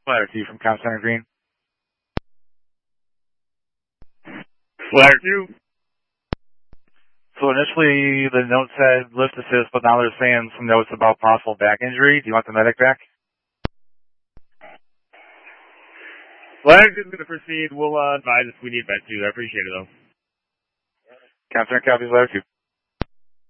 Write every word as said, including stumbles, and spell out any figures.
Ladder two from Com Center Green. Ladder two. So initially the note said lift assist, but now they're saying some notes about possible back injury. Do you want the medic back? Ladder two is going to proceed. We'll uh, advise if we need that too. I appreciate it though. Com Center copies Ladder two.